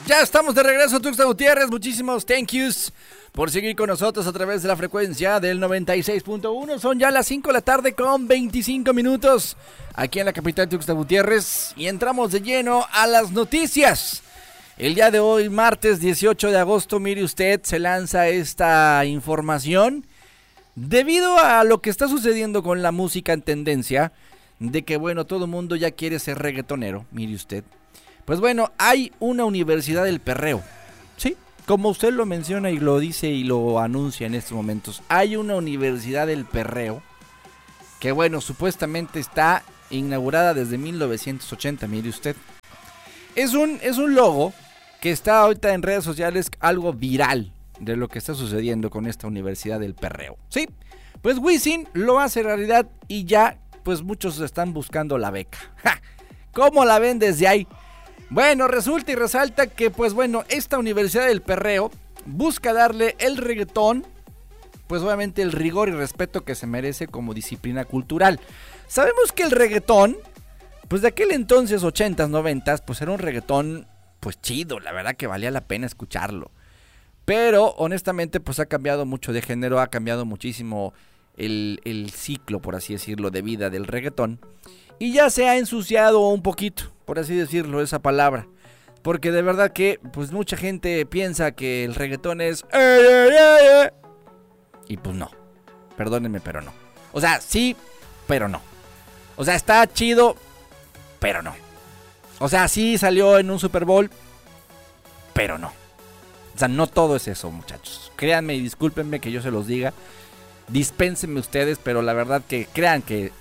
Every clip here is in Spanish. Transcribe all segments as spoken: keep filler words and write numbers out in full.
Ya estamos de regreso, Tuxtla Gutiérrez. Muchísimos thank yous por seguir con nosotros a través de la frecuencia del noventa y seis punto uno. Son ya las cinco de la tarde con veinticinco minutos aquí en la capital Tuxtla Gutiérrez. Y entramos de lleno a las noticias. El día de hoy, martes dieciocho de agosto, mire usted, se lanza esta información debido a lo que está sucediendo con la música en tendencia, de que bueno, todo el mundo ya quiere ser reggaetonero, mire usted. Pues bueno, hay una universidad del perreo, sí, como usted lo menciona y lo dice y lo anuncia en estos momentos. Hay una universidad del perreo que bueno, supuestamente está inaugurada desde mil novecientos ochenta, mire usted. Es un, es un logo que está ahorita en redes sociales, algo viral de lo que está sucediendo con esta universidad del perreo, sí. Pues Wisin lo hace realidad y ya pues muchos están buscando la beca. ¡Ja! ¿Cómo la ven desde ahí? Bueno, resulta y resalta que, pues bueno, esta Universidad del Perreo busca darle el reggaetón, pues obviamente el rigor y respeto que se merece como disciplina cultural. Sabemos que el reggaetón, pues de aquel entonces, ochentas, noventas, pues era un reggaetón, pues chido, la verdad que valía la pena escucharlo. Pero, honestamente, pues ha cambiado mucho de género, ha cambiado muchísimo el, el ciclo, por así decirlo, de vida del reggaetón. Y ya se ha ensuciado un poquito, por así decirlo, esa palabra. Porque de verdad que pues mucha gente piensa que el reggaetón es... Y pues no. Perdónenme, pero no. O sea, sí, pero no. O sea, está chido, pero no. O sea, sí salió en un Super Bowl, pero no. O sea, no todo es eso, muchachos. Créanme y discúlpenme que yo se los diga. Dispénsenme ustedes, pero la verdad que crean que...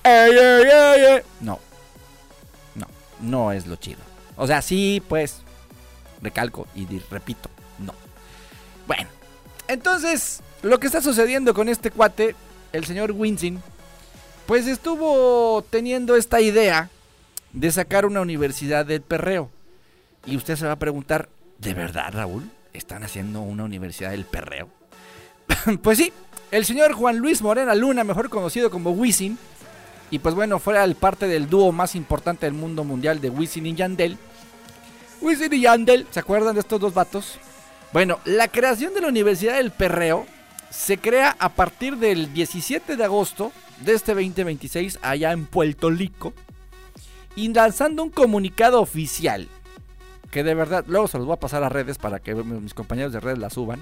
No, no, no es lo chido. O sea, sí, pues, recalco y repito, no. Bueno, entonces, lo que está sucediendo con este cuate, el señor Wisin, pues estuvo teniendo esta idea de sacar una universidad del perreo. Y usted se va a preguntar, ¿de verdad, Raúl? ¿Están haciendo una universidad del perreo? Pues sí. El señor Juan Luis Morena Luna, mejor conocido como Wisin, y pues bueno, fue el parte del dúo más importante del mundo mundial de Wisin y Yandel. Wisin y Yandel, ¿se acuerdan de estos dos vatos? Bueno, la creación de la Universidad del Perreo se crea a partir del diecisiete de agosto de este veinte veintiséis allá en Puerto Rico, y lanzando un comunicado oficial, que de verdad, luego se los voy a pasar a redes para que mis compañeros de redes la suban.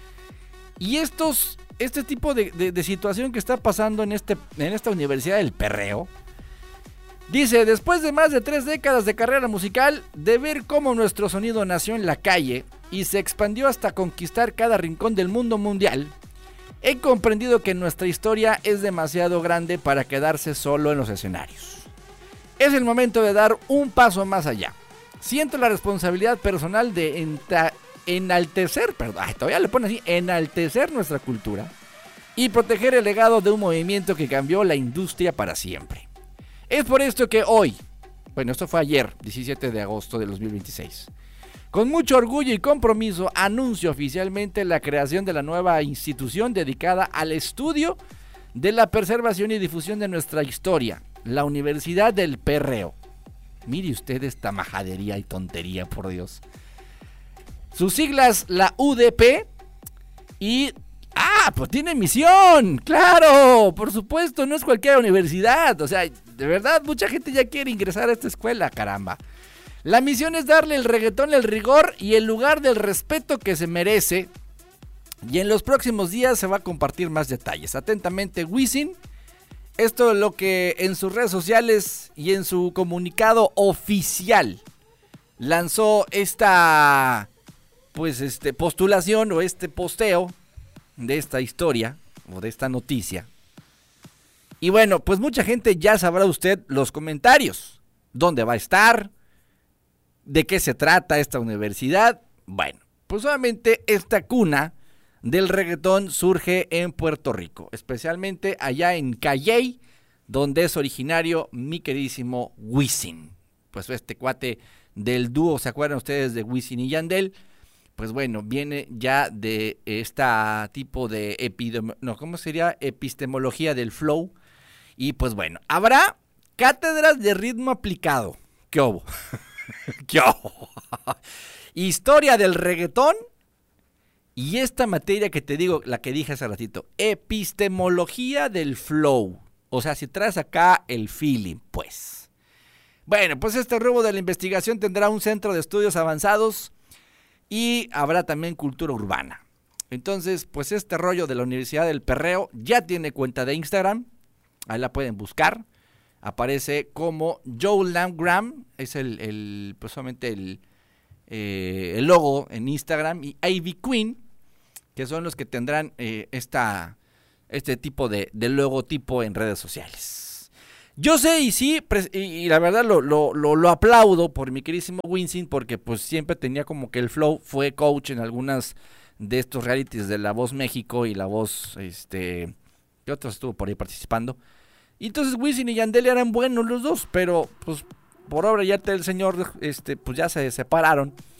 Y estos... Este tipo de, de, de situación que está pasando en, este, en esta Universidad del Perreo, dice, después de más de tres décadas de carrera musical, de ver cómo nuestro sonido nació en la calle y se expandió hasta conquistar cada rincón del mundo mundial, he comprendido que nuestra historia es demasiado grande para quedarse solo en los escenarios. Es el momento de dar un paso más allá. Siento la responsabilidad personal de entrar... enaltecer, perdón, ay, todavía le pone así, enaltecer nuestra cultura y proteger el legado de un movimiento que cambió la industria para siempre. Es por esto que hoy, bueno, esto fue ayer, diecisiete de agosto de dos mil veintiséis, con mucho orgullo y compromiso anuncio oficialmente la creación de la nueva institución dedicada al estudio de la preservación y difusión de nuestra historia, la Universidad del Perreo. Mire usted esta majadería y tontería, por Dios. Sus siglas, la U D P, y... ¡Ah! Pues tiene misión, claro, por supuesto, no es cualquier universidad, o sea, de verdad, mucha gente ya quiere ingresar a esta escuela, caramba. La misión es darle el reggaetón el rigor y el lugar del respeto que se merece, y en los próximos días se va a compartir más detalles. Atentamente, Wisin. Esto es lo que en sus redes sociales y en su comunicado oficial lanzó esta... pues este postulación o este posteo de esta historia o de esta noticia. Y bueno, pues mucha gente ya sabrá usted los comentarios. ¿Dónde va a estar? ¿De qué se trata esta universidad? Bueno, pues obviamente esta cuna del reggaetón surge en Puerto Rico, especialmente allá en Calley, donde es originario mi queridísimo Wisin. Pues este cuate del dúo, ¿se acuerdan ustedes de Wisin y Yandel? Pues bueno, viene ya de esta tipo de epidem- no, ¿cómo sería? epistemología del flow. Y pues bueno, habrá cátedras de ritmo aplicado. ¿Qué hubo? ¿Qué hubo? historia del reggaetón y esta materia que te digo, la que dije hace ratito, epistemología del flow. O sea, si traes acá el feeling, pues. Bueno, pues este rubro de la investigación tendrá un centro de estudios avanzados y habrá también cultura urbana. Entonces, pues este rollo de la Universidad del Perreo ya tiene cuenta de Instagram. Ahí la pueden buscar. Aparece como Joe Landgram, es el, el pues solamente el, eh, el logo en Instagram, y Ivy Queen, que son los que tendrán eh, esta, este tipo de, de logotipo en redes sociales. Yo sé y sí, y, y la verdad lo, lo, lo, lo aplaudo por mi queridísimo Wisin, porque pues siempre tenía como que el flow, fue coach en algunas de estos realities de La Voz México y La Voz, este, ¿qué otros estuvo por ahí participando? Y entonces Wisin y Yandel eran buenos los dos, pero pues por obra ya el señor, este, pues ya se separaron.